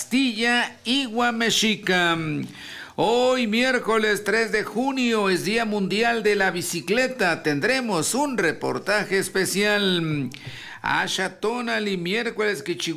Castilla y Guamexica. Hoy, miércoles 3 de junio, es Día Mundial de la Bicicleta. Tendremos un reportaje especial. Asha Tonali, miércoles que